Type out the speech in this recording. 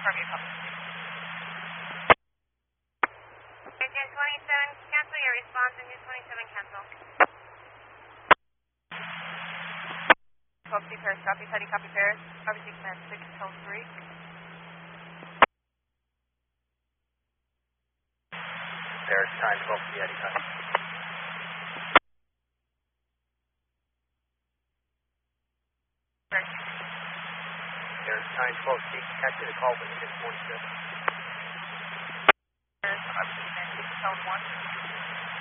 confirm your call. Engine 27, cancel your response. Engine 27, cancel. 12C Paris, copy, heading, copy Paris. Copy 6 man, 6 Control 3. Paris, time 12C, heading, copy. Paris, time 12C, catching the call with Engine 27. Paris, copy 6 man, 6 Control 1.